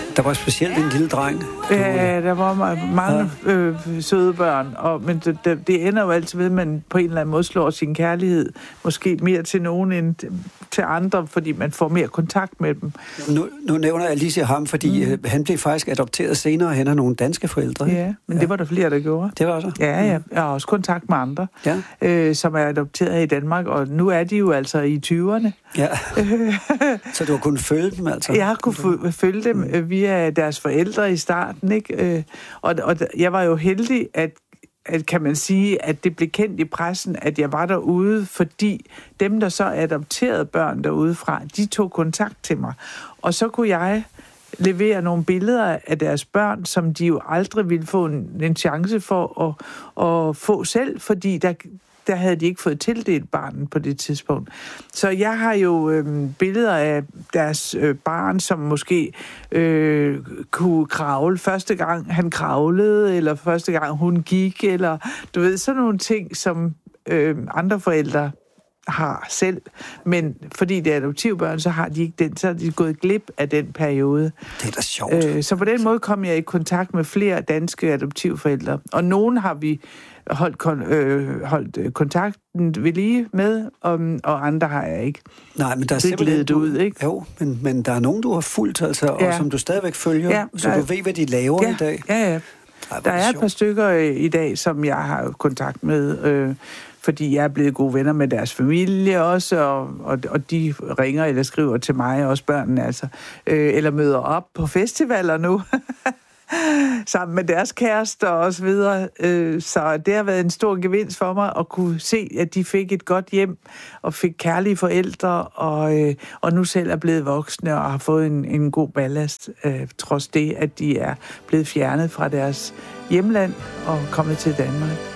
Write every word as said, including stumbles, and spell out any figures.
Der var specielt en lille dreng. Ja, der var mange ja. øh, søde børn, og, men det, det, det ender jo altid ved, at man på en eller anden måde slår sin kærlighed måske mere til nogen end til andre, fordi man får mere kontakt med dem. Nu, nu nævner jeg lige ham, fordi mm. han blev faktisk adopteret senere hen af nogle danske forældre. Ja, men ja. det var der flere, der gjorde. Det var så? Ja, ja. Jeg har også kontakt med andre, ja. øh, som er adopteret i Danmark, og nu er de jo altså i tyverne. Ja. Så du har kunnet følge dem altså? Jeg har kunnet følge dem mm. via deres forældre i starten, ikke? Og, og jeg var jo heldig, at, at kan man sige, at det blev kendt i pressen, at jeg var derude, fordi dem, der så adopterede børn derudefra, de tog kontakt til mig. Og så kunne jeg levere nogle billeder af deres børn, som de jo aldrig ville få en, en chance for at, at få selv, fordi der der havde de ikke fået tildelt barnen på det tidspunkt. Så jeg har jo øh, billeder af deres øh, barn, som måske øh, kunne kravle første gang han kravlede, eller første gang hun gik, eller du ved, sådan nogle ting, som øh, andre forældre har selv. Men fordi det er adoptivbørn, så har de ikke den, så er de gået glip af den periode. Det er da sjovt. Øh, så på den måde kom jeg i kontakt med flere danske adoptivforældre. Og nogen har vi holdt, kon- øh, holdt kontakten ved lige med, og, og andre har jeg ikke. Nej, men der er det simpelthen du, ud, ikke? Jo, men, men der er nogen, du har fulgt, altså, ja. og som du stadigvæk følger, ja, så du ved, hvad de laver ja, i dag. Ja, ja. Ej, der er et par stykker i dag, som jeg har kontakt med, øh, fordi jeg er blevet gode venner med deres familie også, og, og, og de ringer eller skriver til mig, også børnene altså, øh, eller møder op på festivaler nu, sammen med deres kærester og så videre. Øh, så det har været en stor gevinst for mig at kunne se, at de fik et godt hjem, og fik kærlige forældre, og, øh, og nu selv er blevet voksne og har fået en, en god ballast, øh, trods det, at de er blevet fjernet fra deres hjemland og kommet til Danmark.